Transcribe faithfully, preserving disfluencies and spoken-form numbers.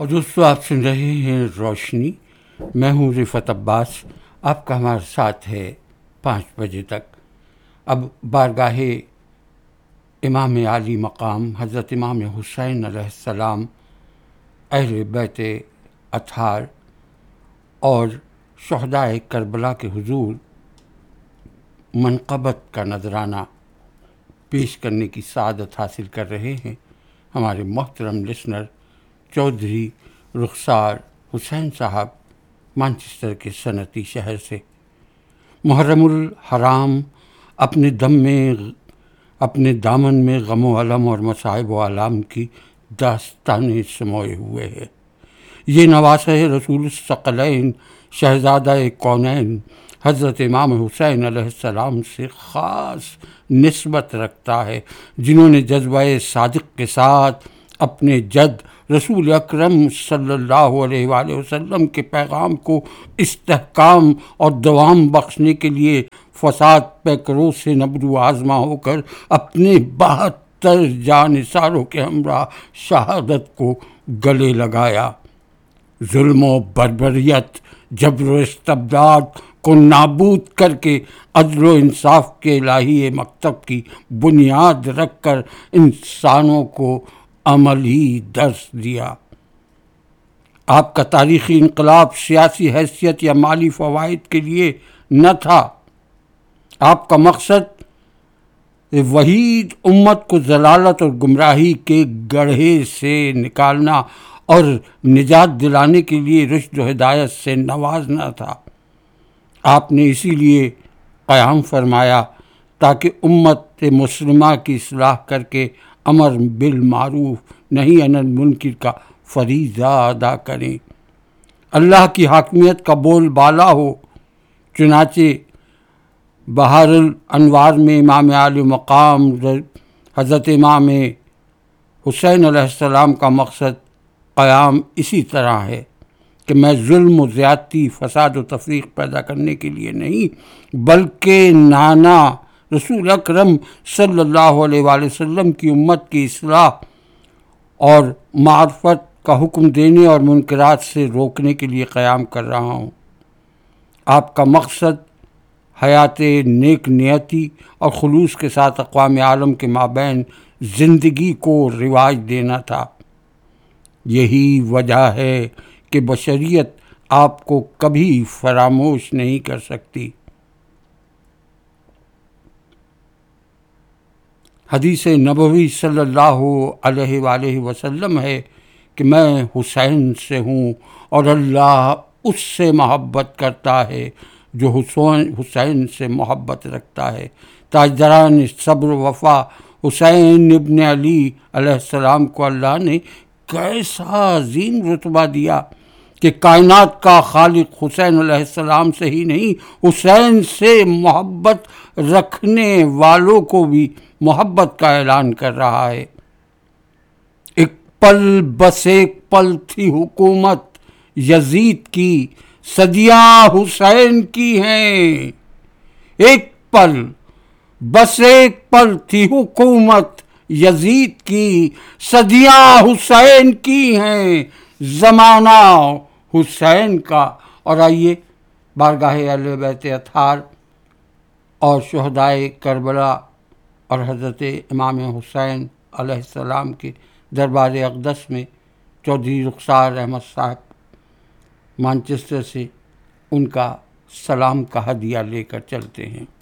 اور دوستو آپ سن رہے ہیں روشنی. میں ہوں رفعت عباس. آپ کا ہمارے ساتھ ہے پانچ بجے تک. اب بارگاہ امام عالی مقام حضرت امام حسین علیہ السلام، اہل بیت اطہار اور شہدائے کربلا کے حضور منقبت کا نذرانہ پیش کرنے کی سعادت حاصل کر رہے ہیں ہمارے محترم لسنر چودھری رخسار حسین صاحب مانچسٹر کے صنعتی شہر سے. محرم الحرام اپنے دم میں اپنے دامن میں غم و علم اور مصائب و آلام کی داستانیں سموئے ہوئے ہے. یہ نواسہ رسول الثقلین شہزادہ کونین حضرت امام حسین علیہ السلام سے خاص نسبت رکھتا ہے، جنہوں نے جذبہ صادق کے ساتھ اپنے جد رسول اکرم صلی اللہ علیہ وآلہ وسلم کے پیغام کو استحکام اور دوام بخشنے کے لیے فساد پیکروں سے نبرو آزما ہو کر اپنے بہتر جانثاروں کے ہمراہ شہادت کو گلے لگایا. ظلم و بربریت، جبر و استبداد کو نابود کر کے عدل و انصاف کے الہی مکتب کی بنیاد رکھ کر انسانوں کو عملی درس دیا. آپ کا تاریخی انقلاب سیاسی حیثیت یا مالی فوائد کے لیے نہ تھا. آپ کا مقصد وحید امت کو ضلالت اور گمراہی کے گڑھے سے نکالنا اور نجات دلانے کے لیے رشد و ہدایت سے نوازنا تھا. آپ نے اسی لیے قیام فرمایا تاکہ امت مسلمہ کی اصلاح کر کے امر بالمعروف نہی عن المنکر کا فریضہ ادا کریں. اللہ کی حاکمیت کا بول بالا ہو. چنانچہ بہار الانوار میں امام عالی مقام حضرت امام حسین علیہ السلام کا مقصد قیام اسی طرح ہے کہ میں ظلم و زیادتی، فساد و تفریق پیدا کرنے کے لیے نہیں، بلکہ نانا رسول اکرم صلی اللہ علیہ وآلہ وسلم کی امت کی اصلاح اور معرفت کا حکم دینے اور منکرات سے روکنے کے لیے قیام کر رہا ہوں. آپ کا مقصد حیات نیک نیتی اور خلوص کے ساتھ اقوام عالم کے مابین زندگی کو رواج دینا تھا. یہی وجہ ہے کہ بشریت آپ کو کبھی فراموش نہیں کر سکتی. حدیث نبوی صلی اللہ علیہ وآلہ وسلم ہے کہ میں حسین سے ہوں اور اللہ اس سے محبت کرتا ہے جو حسین حسین سے محبت رکھتا ہے. تاجداران صبر و وفا حسین ابن علی علیہ السلام کو اللہ نے کیسا عظیم رتبہ دیا کہ کائنات کا خالق حسین علیہ السلام سے ہی نہیں، حسین سے محبت رکھنے والوں کو بھی محبت کا اعلان کر رہا ہے. ایک پل بس ایک پل تھی حکومت یزید کی، صدیاں حسین کی ہیں. ایک پل بس ایک پل تھی حکومت یزید کی، صدیاں حسین کی ہیں، زمانہ حسین کا. اور آئیے بارگاہ اہل بیت اطہار اور شہدائے کربلا اور حضرت امام حسین علیہ السلام کے دربار اقدس میں چودھری رخسار احمد صاحب مانچسٹر سے ان کا سلام کا ہدیہ لے کر چلتے ہیں.